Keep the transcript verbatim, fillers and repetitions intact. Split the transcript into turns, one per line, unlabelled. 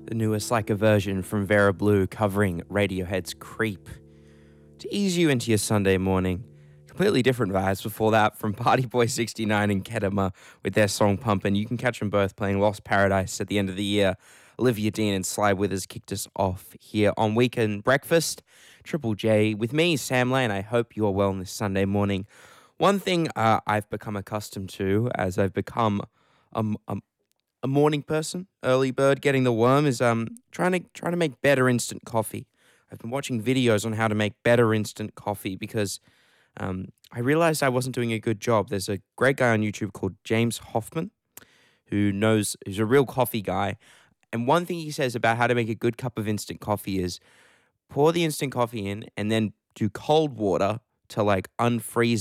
The newest like a version from Vera Blue covering Radiohead's Creep. To ease you into your Sunday morning, completely different vibes before that from Party Boy sixty-nine and Kedema with their song Pumpin'. You can catch them both playing Lost Paradise at the end of the year. Olivia Dean and Sly Withers kicked us off here on Weekend Breakfast. Triple J with me, Sam Lane. I hope you are well on this Sunday morning. One thing uh, I've become accustomed to as I've become a, a, a morning person, early bird getting the worm, is um trying to trying to make better instant coffee. I've been watching videos on how to make better instant coffee because um, I realized I wasn't doing a good job. There's a great guy on YouTube called James Hoffman who knows, who's a real coffee guy. And one thing he says about how to make a good cup of instant coffee is pour the instant coffee in and then do cold water to like unfreeze